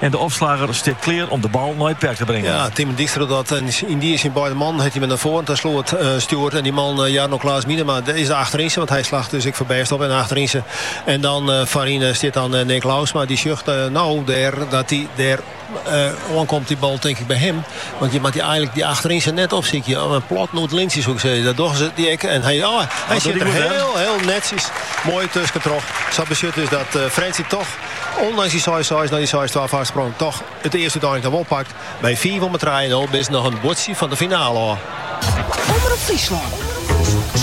En de opslager steekt clear om de bal naar het perk te brengen. Ja, Tim Dijkstra dat. En in die is in beide man. Heeft hij met naar voren te sloot stuurt. En die man Jarno Klaas Miedema is de achterin. Want hij slaagt dus ik voorbij op en achterin. En dan Farine zit dan Nick Lausma. Die zucht dat hij daar aankomt die bal denk ik bij hem. Want je maakt die eigenlijk die achterin ze net op zie je. Een plot noot links is ook zeggen. Dat doen ze die ek. En hij zit er heel netjes. Mooi tussen toch. Zo bezit is dat Frenzy toch. Ondanks die 6-6 naar die 6-12 afsprong. Toch het eerste uiteindelijk dan oppakt. Bij 4 van het 3-0 is nog een botsie van de finale. Omroep Friesland.